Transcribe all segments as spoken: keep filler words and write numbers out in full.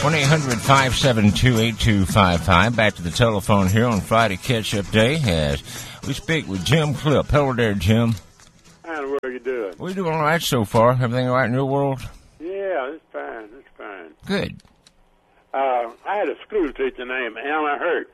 one eight hundred five seven two eight two five five. Back to the telephone here on Friday Catch-Up Day as we speak with Jim Clip. Hello there, Jim. And what are you doing? We're doing all right so far. Everything all right in your world? Yeah, it's fine. It's fine. Good. Uh, I had a school teacher named Anna Hurt.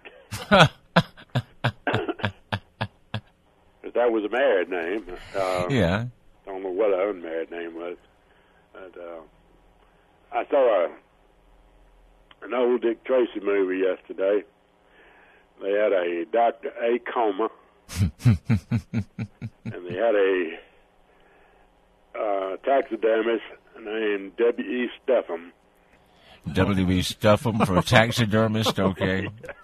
That was a married name. Uh, yeah. I don't know what her unmarried name was. But, uh, I saw a, an old Dick Tracy movie yesterday. They had a Doctor A. Coma. And they had a uh, taxidermist named W E. Stuffum. W E. Stuffum for a taxidermist, okay.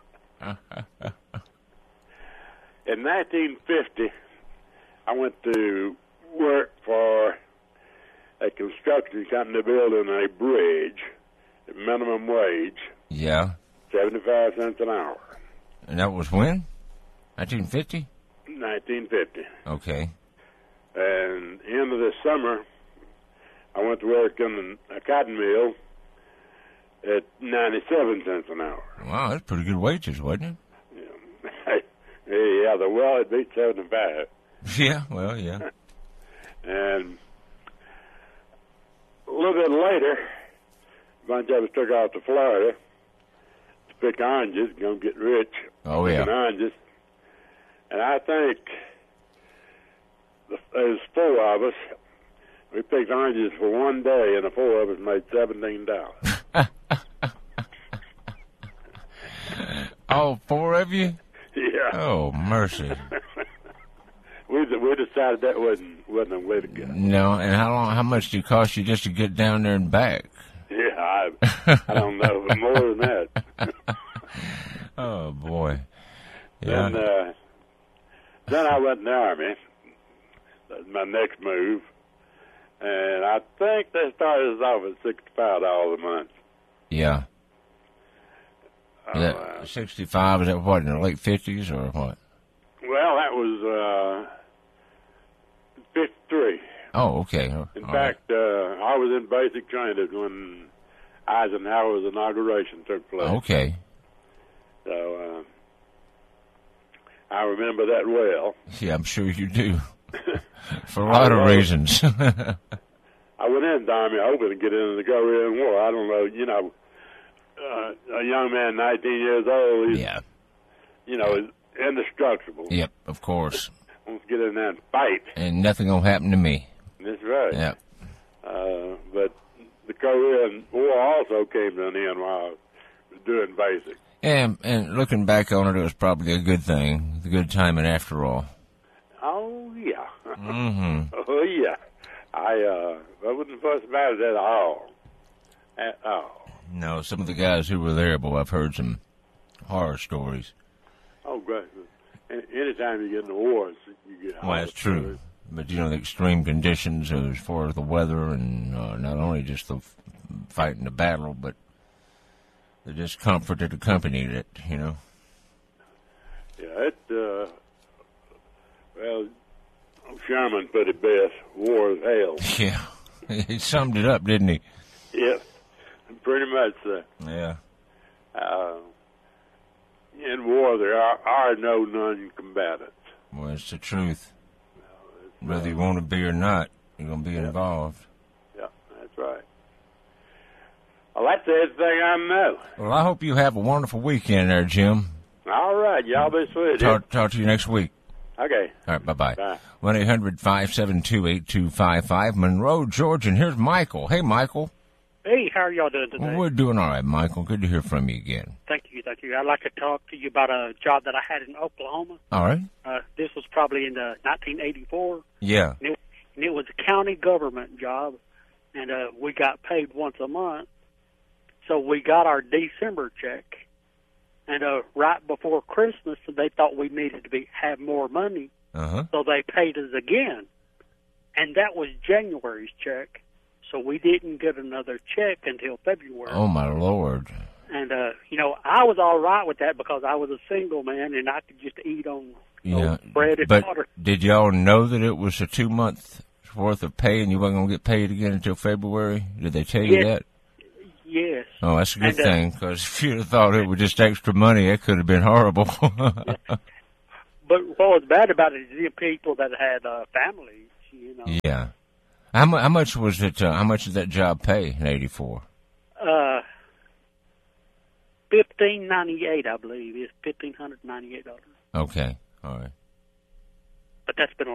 In nineteen fifty, I went to work for a construction company building a bridge at minimum wage. Yeah. seventy-five cents an hour. And that was when? nineteen fifty? nineteen fifty. Okay. And end of the summer, I went to work in a cotton mill at ninety-seven cents an hour. Wow, that's pretty good wages, wasn't it? Yeah, yeah the well, it beat seventy-five. Yeah, well, yeah. And a little bit later, a bunch of us took out to Florida to pick oranges, going to get rich. Oh, yeah. Picking oranges. And I think there's four of us. We picked oranges for one day, and the four of us made seventeen dollars. All four of you? Yeah. Oh, mercy. we we decided that wasn't wasn't a way to go. No, and how long? How much did it cost you just to get down there and back? Yeah, I, I don't know, but more than that. Oh boy. Yeah. And uh, then I went in the Army. That's my next move. And I think they started us off at sixty-five dollars a month. Yeah. Uh, That sixty-five, is that what, in the late fifties or what? Well, that was uh, fifty-three. Oh, okay. In All fact, uh, I was in basic training when Eisenhower's inauguration took place. Okay. So uh, I remember that well. Yeah, I'm sure you do. For a lot of reasons. I went in the Army hoping to get into the Korean War. I don't know, you know, uh, a young man, nineteen years old, he's, yeah. you know, is indestructible. Yep, of course. Wants to get in there and fight. And nothing will happen to me. That's right. Yep. Uh, but the Korean War also came to an end while I was doing basic. And, and looking back on it, it was probably a good thing, a good timing after all. Oh, yeah. Mm-hmm. Oh, yeah. I, uh, I wouldn't fuss about it at all. At all. No, some of the guys who were there, boy, I've heard some horror stories. Oh, great. Anytime you get in the war, you get horror Well, that's true. stories. But, you know, the extreme conditions as far as the weather and uh, not only just the f- fight in the battle, but the discomfort that accompanied it, you know. Yeah, it, uh, well, Sherman put it best, war is hell. Yeah, he summed it up, didn't he? Yes, pretty much so. Yeah. Uh, in war, there are, are no non-combatants. Well, it's the truth. Whether you want to be or not, you're going to be yeah. involved. Yeah, that's right. Well, that's everything I know. Well, I hope you have a wonderful weekend there, Jim. All right, y'all be sweet. Talk, talk to you next week. Okay. All right, bye-bye. Bye. one eight hundred five seven two eight two five five, Monroe, Georgia. And here's Michael. Hey, Michael. Hey, how are y'all doing today? Well, we're doing all right, Michael. Good to hear from you again. Thank you, thank you. I'd like to talk to you about a job that I had in Oklahoma. All right. Uh, this was probably in the nineteen eighty-four. Yeah. And it, and it was a county government job, and uh, we got paid once a month. So we got our December check, and uh, right before Christmas, they thought we needed to be have more money, Uh-huh. so they paid us again. And that was January's check, so we didn't get another check until February. Oh, my Lord. And, uh, you know, I was all right with that because I was a single man and I could just eat on you Yeah. know, bread and But water. did y'all know that it was a two-month worth of pay and you weren't going to get paid again until February? Did they tell you Yes. that? Yes. Oh, that's a good And, uh, thing, because if you'd have thought it was just extra money, it could have been horrible. But what was bad about it is the people that had uh, families, you know. Yeah. How, mu- how much was it, uh, how much did that job pay in eighty-four? Uh, fifteen ninety-eight, I believe. It's fifteen hundred ninety-eight dollars. Okay. All right. But that's been a